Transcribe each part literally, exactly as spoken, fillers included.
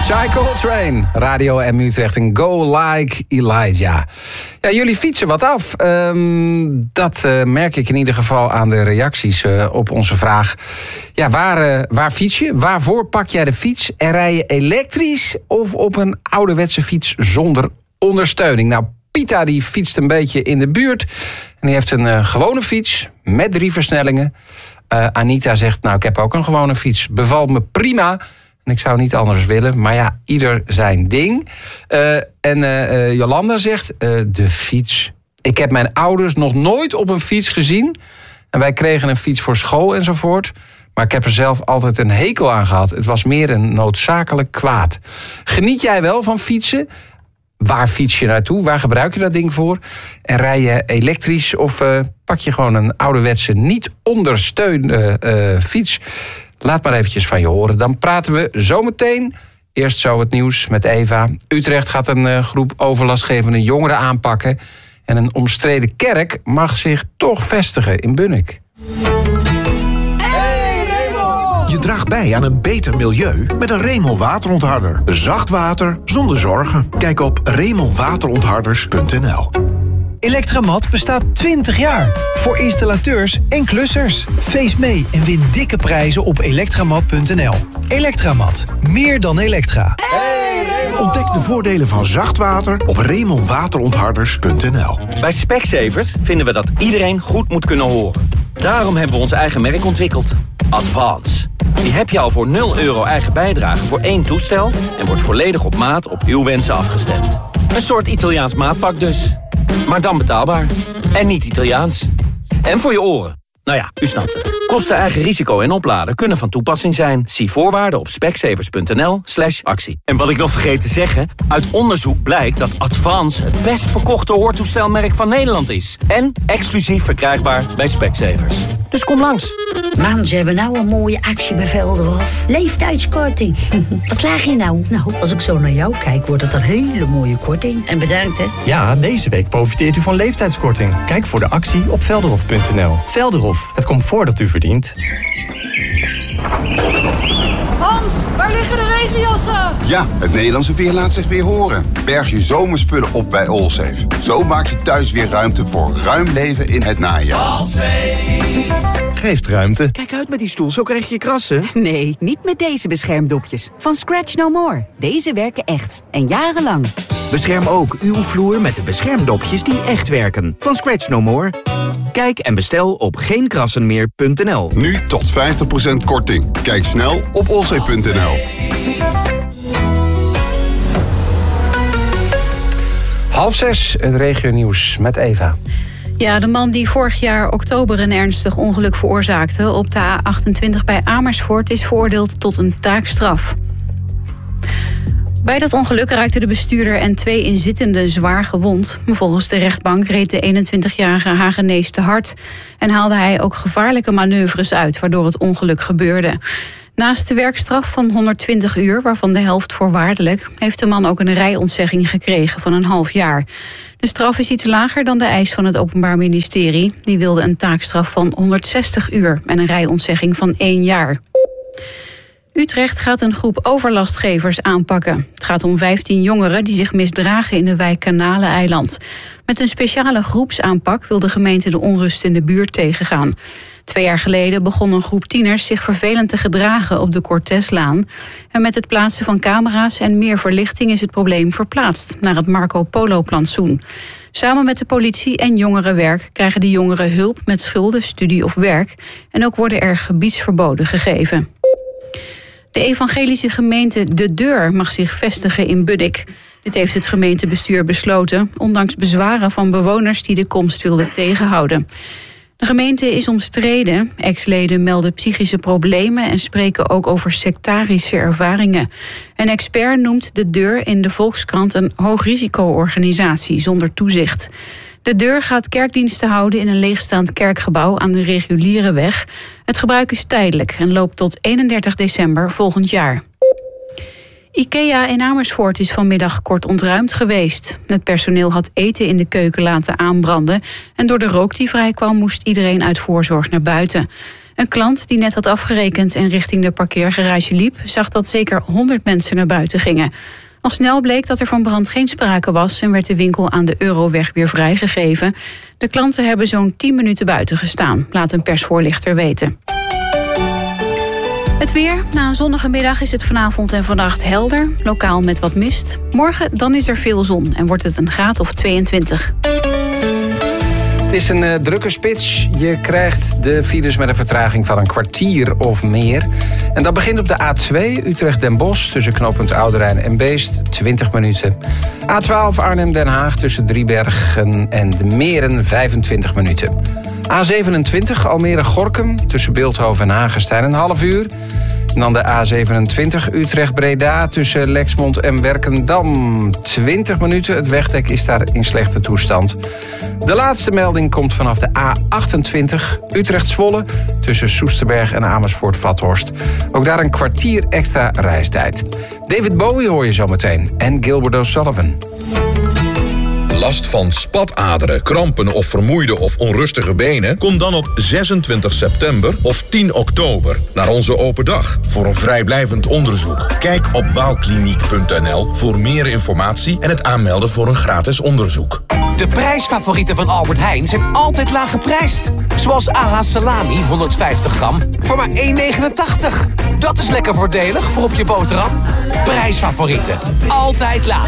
Chai Coltrane, Radio M Utrecht en Go Like Elijah. Ja, jullie fietsen wat af. Um, dat uh, merk ik in ieder geval aan de reacties uh, op onze vraag. Ja, waar, uh, waar fiets je? Waarvoor pak jij de fiets? En rij je elektrisch of op een ouderwetse fiets zonder ondersteuning? Nou, Pita die fietst een beetje in de buurt. En die heeft een uh, gewone fiets met drie versnellingen. Uh, Anita zegt, nou, ik heb ook een gewone fiets. Bevalt me prima. En ik zou niet anders willen. Maar ja, ieder zijn ding. Uh, en uh, uh, Jolanda zegt, uh, de fiets. Ik heb mijn ouders nog nooit op een fiets gezien. En wij kregen een fiets voor school enzovoort. Maar ik heb er zelf altijd een hekel aan gehad. Het was meer een noodzakelijk kwaad. Geniet jij wel van fietsen? Waar fiets je naartoe? Waar gebruik je dat ding voor? En rij je elektrisch of uh, pak je gewoon een ouderwetse, niet ondersteunde uh, fiets? Laat maar eventjes van je horen. Dan praten we zometeen. Eerst zo het nieuws met Eva. Utrecht gaat een uh, groep overlastgevende jongeren aanpakken. En een omstreden kerk mag zich toch vestigen in Bunnik. Je draagt bij aan een beter milieu met een Remel waterontharder. Zacht water zonder zorgen. Kijk op remelwaterontharders punt n l. Electramat bestaat twintig jaar. Voor installateurs en klussers. Feest mee en win dikke prijzen op elektramat punt n l. Electramat. Meer dan elektra. Ontdek de voordelen van zacht water op remelwaterontharders punt n l. Bij Specsavers vinden we dat iedereen goed moet kunnen horen. Daarom hebben we ons eigen merk ontwikkeld. Advance. Die heb je al voor nul euro eigen bijdrage voor één toestel en wordt volledig op maat op uw wensen afgestemd. Een soort Italiaans maatpak dus. Maar dan betaalbaar. En niet Italiaans. En voor je oren. Nou ja, u snapt het. Kosten, eigen risico en opladen kunnen van toepassing zijn. Zie voorwaarden op specsavers punt n l slash actie. En wat ik nog vergeet te zeggen, uit onderzoek blijkt dat Advance het best verkochte hoortoestelmerk van Nederland is. En exclusief verkrijgbaar bij Specsavers. Dus kom langs. Man, ze hebben nou een mooie actie bij Velderhof. Leeftijdskorting. Wat klaag je nou? Nou, als ik zo naar jou kijk, wordt het een hele mooie korting. En bedankt, hè. Ja, deze week profiteert u van leeftijdskorting. Kijk voor de actie op velderhof punt n l. Velderhof, het comfort dat u verdient. Hans, waar liggen de regenjassen? Ja, het Nederlandse weer laat zich weer horen. Berg je zomerspullen op bij Allsafe. Zo maak je thuis weer ruimte voor ruim leven in het najaar. Allsafe geeft ruimte. Kijk uit met die stoel, zo krijg je krassen. Nee, niet met deze beschermdopjes. Van Scratch No More. Deze werken echt. En jarenlang. Bescherm ook uw vloer met de beschermdopjes die echt werken. Van Scratch No More. Kijk en bestel op geen krassen meer punt n l. Nu tot vijftig procent korting. Kijk snel op allsafe punt n l. Half zes, het regionieuws met Eva. Ja, de man die vorig jaar oktober een ernstig ongeluk veroorzaakte op de A achtentwintig bij Amersfoort is veroordeeld tot een taakstraf. Bij dat ongeluk raakten de bestuurder en twee inzittenden zwaar gewond. Volgens de rechtbank reed de eenentwintigjarige Hagenees te hard en haalde hij ook gevaarlijke manoeuvres uit, waardoor het ongeluk gebeurde. Naast de werkstraf van honderdtwintig uur, waarvan de helft voorwaardelijk, heeft de man ook een rijontzegging gekregen van een half jaar. De straf is iets lager dan de eis van het Openbaar Ministerie. Die wilde een taakstraf van honderdzestig uur en een rijontzegging van één jaar. Utrecht gaat een groep overlastgevers aanpakken. Het gaat om vijftien jongeren die zich misdragen in de wijk Kanaleneiland. Met een speciale groepsaanpak wil de gemeente de onrust in de buurt tegengaan. Twee jaar geleden begon een groep tieners zich vervelend te gedragen op de Corteslaan. En met het plaatsen van camera's en meer verlichting is het probleem verplaatst naar het Marco Polo-plantsoen. Samen met de politie en jongerenwerk krijgen de jongeren hulp met schulden, studie of werk. En ook worden er gebiedsverboden gegeven. De evangelische gemeente De Deur mag zich vestigen in Bunnik. Dit heeft het gemeentebestuur besloten, ondanks bezwaren van bewoners die de komst wilden tegenhouden. De gemeente is omstreden. Ex-leden melden psychische problemen en spreken ook over sectarische ervaringen. Een expert noemt De Deur in de Volkskrant een hoogrisico-organisatie zonder toezicht. De Deur gaat kerkdiensten houden in een leegstaand kerkgebouw aan de reguliere weg. Het gebruik is tijdelijk en loopt tot eenendertig december volgend jaar. IKEA in Amersfoort is vanmiddag kort ontruimd geweest. Het personeel had eten in de keuken laten aanbranden en door de rook die vrijkwam moest iedereen uit voorzorg naar buiten. Een klant die net had afgerekend en richting de parkeergarage liep, zag dat zeker honderd mensen naar buiten gingen. Al snel bleek dat er van brand geen sprake was en werd de winkel aan de Euroweg weer vrijgegeven. De klanten hebben zo'n tien minuten buiten gestaan, laat een persvoorlichter weten. Het weer. Na een zonnige middag is het vanavond en vannacht helder, lokaal met wat mist. Morgen dan is er veel zon en wordt het een graad of tweeëntwintig. Het is een uh, drukke spits. Je krijgt de files met een vertraging van een kwartier of meer. En dat begint op de A twee Utrecht-Den Bosch tussen knooppunt Ouderijn en Beest, twintig minuten. A twaalf Arnhem-Den Haag tussen Driebergen en de Meren, vijfentwintig minuten. A zevenentwintig Almere-Gorinchem tussen Beeldhoven en Hagestein, een half uur. En dan de A zevenentwintig Utrecht-Breda tussen Lexmond en Werkendam. twintig minuten. Het wegdek is daar in slechte toestand. De laatste melding komt vanaf de A achtentwintig Utrecht-Zwolle tussen Soesterberg en Amersfoort-Vathorst. Ook daar een kwartier extra reistijd. David Bowie hoor je zometeen en Gilbert O'Sullivan. Last van spataderen, krampen of vermoeide of onrustige benen? Kom dan op zesentwintig september of tien oktober naar onze open dag voor een vrijblijvend onderzoek. Kijk op waalkliniek punt n l voor meer informatie en het aanmelden voor een gratis onderzoek. De prijsfavorieten van Albert Heijn zijn altijd laag geprijsd. Zoals A H salami honderdvijftig gram voor maar één negenentachtig. Dat is lekker voordelig voor op je boterham. Prijsfavorieten, altijd laag.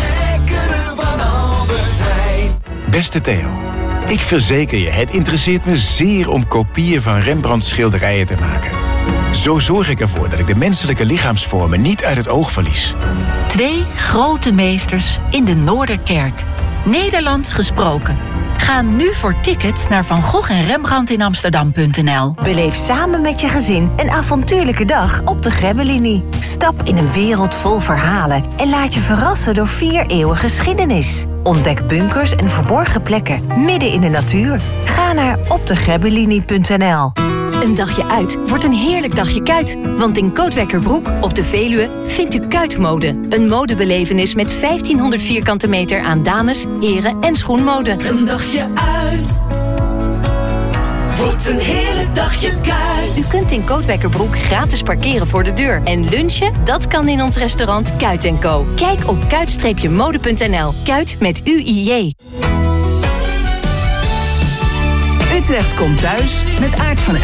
Beste Theo, ik verzeker je, het interesseert me zeer om kopieën van Rembrandts schilderijen te maken. Zo zorg ik ervoor dat ik de menselijke lichaamsvormen niet uit het oog verlies. Twee grote meesters in de Noorderkerk. Nederlands gesproken. Ga nu voor tickets naar Van Gogh en Rembrandt in Amsterdam punt n l. Beleef samen met je gezin een avontuurlijke dag op de Grebbelinie. Stap in een wereld vol verhalen en laat je verrassen door vier eeuwen geschiedenis. Ontdek bunkers en verborgen plekken midden in de natuur. Ga naar op de grebbelinie punt n l. Een dagje uit wordt een heerlijk dagje Kuit. Want in Kootwijkerbroek op de Veluwe vindt u Kuitmode. Een modebelevenis met vijftienhonderd vierkante meter aan dames, heren en schoenmode. Een dagje uit wordt een heerlijk dagje Kuit. U kunt in Kootwijkerbroek gratis parkeren voor de deur. En lunchen, dat kan in ons restaurant Kuit en Co. Kijk op kuit mode punt n l. Kuit met U I J. Utrecht komt thuis met Aart van